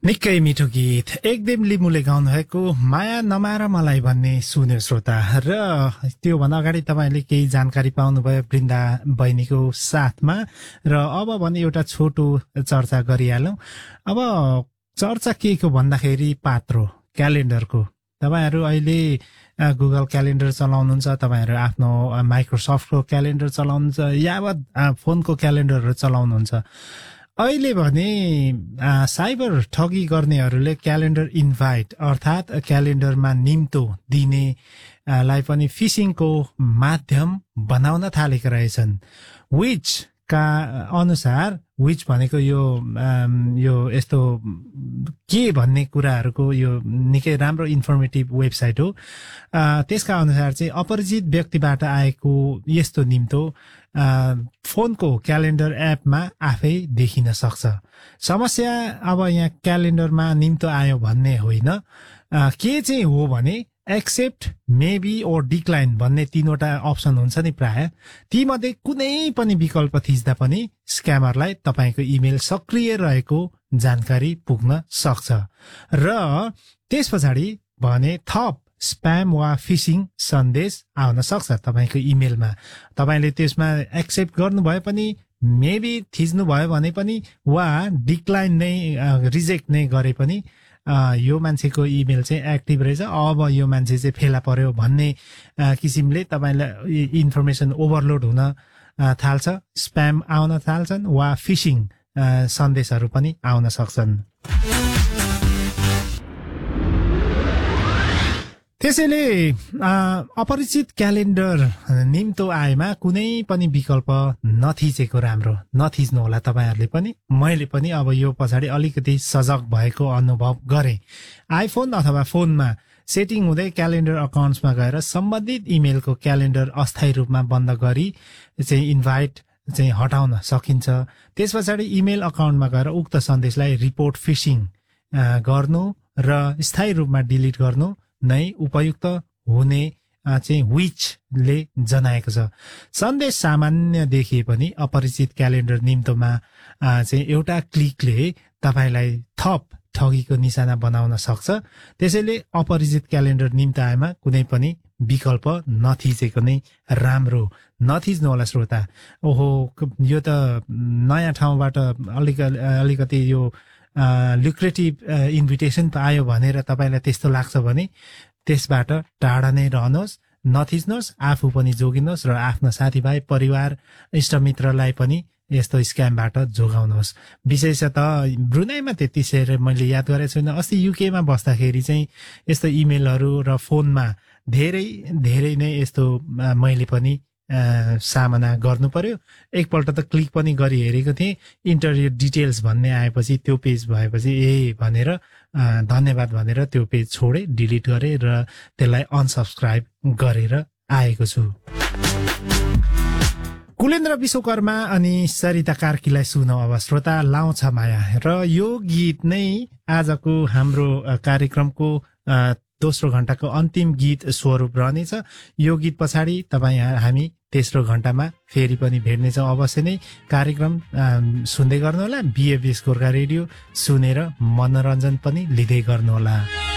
निकै मिठो गीत एकदम लिमुले गाउनु भएको माया नमार मलाई भन्ने सुन्यो श्रोता। र त्योभन्दा अगाडि तपाईँले केही जानकारी पाउनुभयो वृन्दा बहिनीको साथमा। र अब भने एउटा छोटो चर्चा गरिहालौँ। अब चर्चा के को भन्दाखेरि पात्रो क्यालेन्डरको। तपाईँहरू अहिले गुगल क्यालेन्डर चलाउनुहुन्छ, तपाईँहरू आफ्नो माइक्रोसफ्टको क्यालेन्डर चलाउनुहुन्छ, यावत फोनको क्यालेन्डरहरू चलाउनुहुन्छ। अहिले भने साइबर ठगी गर्नेहरूले क्यालेन्डर इन्भाइट अर्थात् क्यालेन्डरमा निम्तो दिने लाई पनि फिसिङको माध्यम बनाउन थालेका रहेछन्। विच का अनुसार विच भनेको यो यस्तो के भन्ने कुराहरूको यो निकै राम्रो इन्फर्मेटिभ वेबसाइट हो। त्यसका अनुसार चाहिँ अपरिचित व्यक्तिबाट आएको यस्तो निम्तो फोनको क्यालेन्डर एपमा आफै देखिन सक्छ। समस्या अब यहाँ क्यालेन्डरमा निम्तो आयो भन्ने होइन, के चाहिँ हो भने एक्सेप्ट, मेबी और डिक्लाइन भन्ने तीनवटा अप्सन हुन्छ नि प्राय। ती मध्ये कुनै पनि विकल्प थिच्दा पनि स्क्यामरलाई तपाईको इमेल सक्रिय रहेको जानकारी पुग्न सक्छ। र त्यस पछाडि भने थप स्प्याम वा फिसिङ सन्देश आउन सक्छ तपाईको इमेलमा। तपाईले त्यसमा एक्सेप्ट गर्नुभयो पनि, मेबी थिच्नु भयो भने पनि, वा डिक्लाइन नै रिजेक्ट नै गरे पनि यो मान्छेको इमेल चाहिँ एक्टिभ रहेछ, अब यो मान्छे चाहिँ फेला पर्यो भन्ने किसिमले तपाईलाई इन्फर्मेसन ओभरलोड हुन थाल्छ, स्प्याम आउन थाल्छन् वा फिसिङ सन्देशहरू पनि आउन सक्छन्। त्यसैले अपरिचित क्यालेन्डर निम्तो आएमा कुनै पनि विकल्प नथिचेको राम्रो। नथिच्नु होला तपाईहरूले पनि, मैले पनि अब यो पछाडि अलिकति सजग भएको अनुभव गरेँ। आइफोन अथवा फोनमा सेटिङ हुँदै क्यालेन्डर अकाउन्ट्समा गएर सम्बन्धित इमेलको क्यालेन्डर अस्थायी रूपमा बन्द गरी चाहिँ इन्भाइट चाहिँ हटाउन सकिन्छ। त्यस पछाडि इमेल अकाउन्टमा गएर उक्त सन्देशलाई रिपोर्ट फिसिङ गर्नु र स्थायी रूपमा डिलिट गर्नु नै उपयुक्त हुने चाहिँ विचले जनाएको छ। सन्देश सामान्य देखिए पनि अपरिचित क्यालेन्डर निम्तोमा चाहिँ एउटा क्लिकले तपाईलाई थप ठगीको निशाना बनाउन सक्छ। त्यसैले अपरिचित क्यालेन्डर निम्तो आएमा कुनै पनि विकल्प नथिचेको नै राम्रो। नथिच्नु होला श्रोता। ओहो, यो त नयाँ ठाउँबाट अलिकति यो लुक्रेटिभ इन्भिटेसन आयो भनेर तपाईँलाई त्यस्तो लाग्छ भने त्यसबाट टाढा नै रहनुहोस्, नथिच्नुहोस्, आफू पनि जोगिनुहोस् र आफ्ना साथीभाइ, परिवार, इष्टमित्रलाई पनि यस्तो स्क्यामबाट जोगाउनुहोस्। विशेषतः ब्रुनाईमा त्यति सेयर मैले याद गरेको छुइनँ। अस्ति युकेमा बस्दाखेरि चाहिँ यस्तो इमेलहरू र फोनमा धेरै नै यस्तो मैले पनि सामना गर्नु पर्यो। एकपल्ट त क्लिक पनि गरी हेरेको थिएँ, इन्टरभ्यू डिटेल्स भन्ने आएपछि त्यो पेज भएपछि भनेर धन्यवाद भनेर त्यो पेज छोडे, डिलिट गरे र त्यसलाई अनसब्सक्राइब गरेर आएको छु। कुलेन्द्र विश्वकर्मा अनि सरिता कार्कीलाई सुनौ अब श्रोता, लाउँछ माया। र यो गीत नै आजको हाम्रो कार्यक्रमको दोस्रो घण्टाको अन्तिम गीत स्वरूप रहनेछ। यो गीत पछाडि हामी तेस्रो घण्टामा फेरि पनि भेट्नेछौँ। अवश्य नै कार्यक्रम सुन्दै गर्नुहोला। बिएफएस गोर्खा रेडियो सुनेर मनोरञ्जन पनि लिँदै गर्नुहोला।